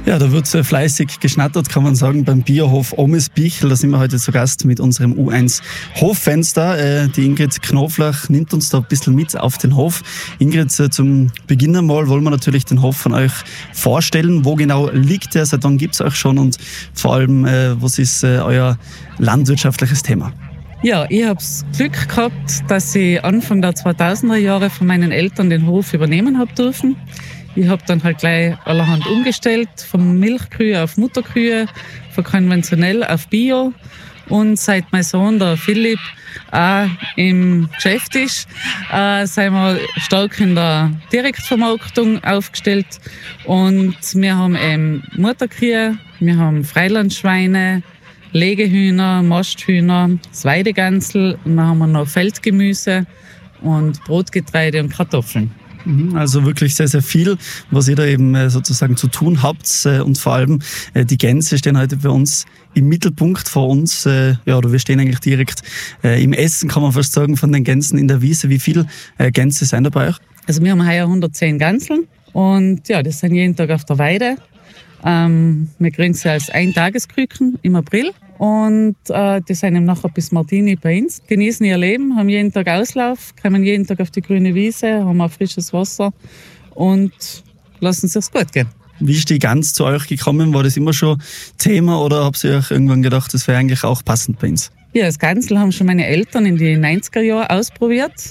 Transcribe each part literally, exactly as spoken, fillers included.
Ja, da wird fleißig geschnattert, kann man sagen, beim Biohof Omisbichel. Da sind wir heute zu Gast mit unserem U eins Hoffenster. Äh, die Ingrid Knoflach nimmt uns da ein bisschen mit auf den Hof. Ingrid, äh, zum Beginn einmal wollen wir natürlich den Hof von euch vorstellen. Wo genau liegt er? Seit wann gibt es euch schon? Und vor allem, äh, was ist äh, euer landwirtschaftliches Thema? Ja, ich habe das Glück gehabt, dass ich Anfang der zweitausender Jahre von meinen Eltern den Hof übernehmen habe dürfen. Ich habe dann halt gleich allerhand umgestellt, von Milchkühe auf Mutterkühe, von konventionell auf Bio. Und seit mein Sohn, der Philipp, auch im Geschäft ist, äh, sind wir stark in der Direktvermarktung aufgestellt. Und wir haben eben Mutterkühe, wir haben Freilandschweine, Legehühner, Masthühner, das Weidegansel und dann haben wir noch Feldgemüse und Brotgetreide und Kartoffeln. Also wirklich sehr, sehr viel, was ihr da eben sozusagen zu tun habt. Und vor allem die Gänse stehen heute bei uns im Mittelpunkt vor uns. Ja, oder wir stehen eigentlich direkt im Essen, kann man fast sagen, von den Gänsen in der Wiese. Wie viele Gänse sind da bei euch? Also wir haben heuer hundertzehn Gänseln und ja, das sind jeden Tag auf der Weide. Ähm, wir kriegen sie als Eintagesküken im April. Und äh, die sind eben nachher bis Martini bei uns, genießen ihr Leben, haben jeden Tag Auslauf, kommen jeden Tag auf die grüne Wiese, haben auch frisches Wasser und lassen es sich gut gehen. Wie ist die Gans zu euch gekommen? War das immer schon Thema oder habt ihr euch irgendwann gedacht, das wäre eigentlich auch passend bei uns? Ja, das Gansel haben schon meine Eltern in die neunziger Jahre ausprobiert,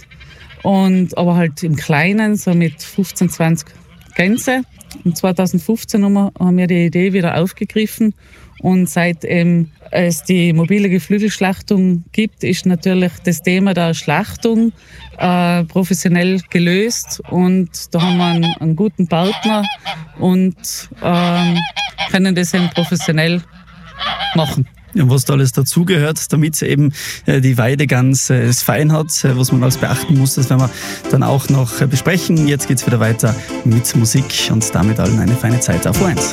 und, aber halt im Kleinen, so mit fünfzehn, zwanzig Gänse. Und zweitausendfünfzehn haben wir die Idee wieder aufgegriffen. Und seit ähm, es die mobile Geflügelschlachtung gibt, ist natürlich das Thema der Schlachtung äh, professionell gelöst. Und da haben wir einen, einen guten Partner und ähm, können das eben professionell machen. Ja, was da alles dazugehört, damit sie eben äh, die Weidegans äh, es fein hat, äh, was man alles beachten muss, das werden wir dann auch noch äh, besprechen. Jetzt geht's wieder weiter mit Musik und damit allen eine feine Zeit auf U eins.